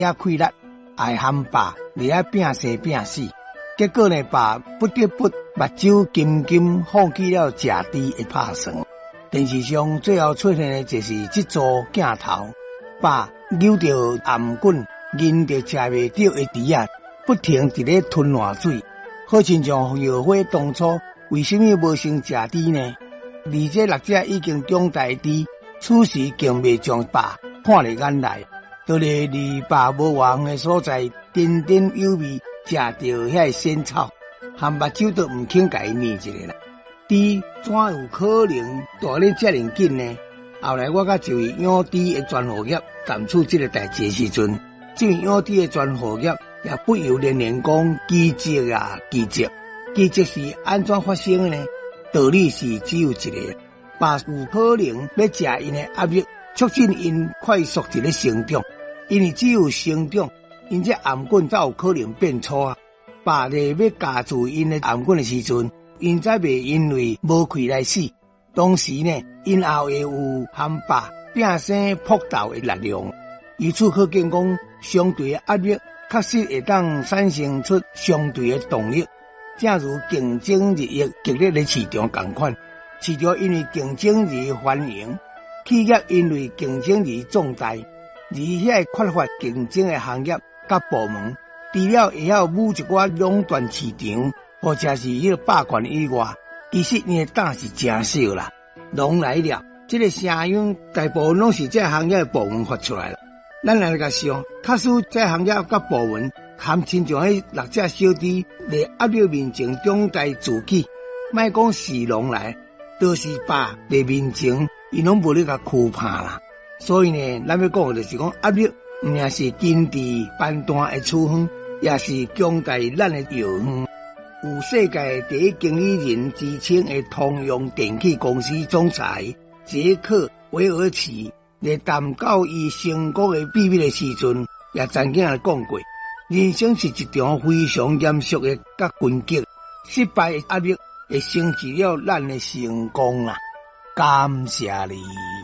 也溃力，爱和爸嚟遐拼生拼死。结果呢，爸不得不目睭金金放弃了食猪的拍算。电视上最后出现的就是这组镜头，爸扭着颔棍，认着食袂着的猪啊，不停伫咧吞烂水，好亲像药花当初为什么无成食猪呢？而这6只已经长大猪，此时竟未将爸看入眼内，就咧离爸无偌远的所在，津津有味食着遐仙草，含目睭都唔肯甲伊念一下啦。猪怎有可能大咧遮尔紧呢？后来我甲这位养猪的专护业谈出这个代志的时阵，这位养猪的专护业也不由连连讲奇迹啊奇迹！奇迹是安怎发生的呢？道理是只有一个，爸有可能要食因的压力，促进因快速伫咧成长，因为只有成长，因这颔棍才有可能变粗啊！爸咧要夹住因的颔棍的时阵，因才袂因为无气来死。当时呢，因也会有和爸拼生搏斗的力量。由此可见讲，相对的压力确实会当产生出相对的动力。正如竞争日益激烈的市场同款，市场因为竞争而繁荣，企业因为竞争而壮大，而遐缺乏竞争的行业甲部门，除了会晓舞一寡垄断市场，或者是迄个霸权以外，其实因的胆是真小啦。拢来了，这个声音大部分拢是这行业的部门发出来了。咱来甲想，假使这行业甲部门含亲像迄6只小猪，在压力面前长大自起，莫讲是拢来，就是爸在面前，伊拢无咧甲哭怕啦。所以呢，咱要讲的就是讲，压力唔仅是经济判断的处方，也是强大咱的药方。有世界第一经理人之称的通用电气公司总裁杰克·韦尔奇，在谈到伊成功的秘密的时阵，也曾经讲过：人生是一场非常严肃的甲困境，失败的压力会成就了咱的成功啊！感谢你。